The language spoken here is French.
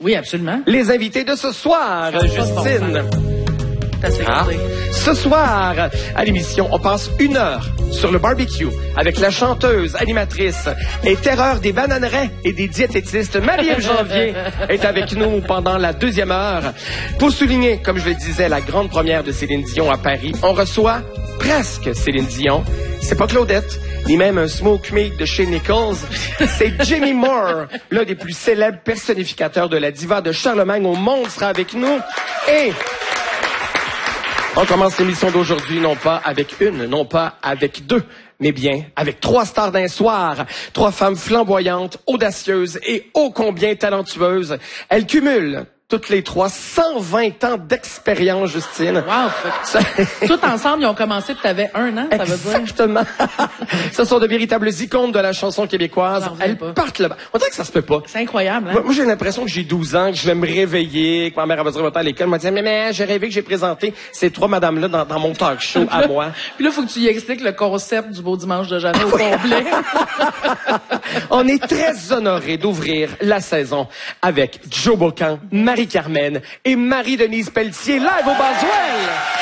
Oui, absolument. Les invités de ce soir, Justine. Ce soir, à l'émission, on passe 1 heure sur le barbecue avec la chanteuse, animatrice et terreur des bananeraies et des diététistes. Marie-Ève Janvier est avec nous pendant la 2e heure. Pour souligner, comme je le disais, la grande première de Céline Dion à Paris, on reçoit presque Céline Dion. C'est pas Claudette, ni même un smoke meat de chez Nichols. C'est Jimmy Moore, l'un des plus célèbres personnificateurs de la diva de Charlemagne au monde, sera avec nous. Et on commence l'émission d'aujourd'hui non pas avec une, non pas avec 2, mais bien avec 3 stars d'un soir. 3 femmes flamboyantes, audacieuses et ô combien talentueuses. Elles cumulent toutes les 3 120 ans d'expérience, Justine. Wow! Tout ensemble, ils ont commencé puis t'avais 1 an, ça veut dire? Exactement. Ce sont de véritables icônes de la chanson québécoise. Elles partent là-bas. On dirait que ça se peut pas. C'est incroyable, hein? Moi, j'ai l'impression que j'ai 12 ans, que je vais me réveiller, que ma mère va dire à l'école, elle m'a dit, mais j'ai rêvé que j'ai présenté ces 3 madames-là dans mon talk show à moi. Puis là, faut que tu y expliques le concept du Beau Dimanche de Jamais au complet. On est très honorés d'ouvrir la saison avec Joe Bocan, Marie-Carmen et Marie-Denise Pelletier, live au Boswell.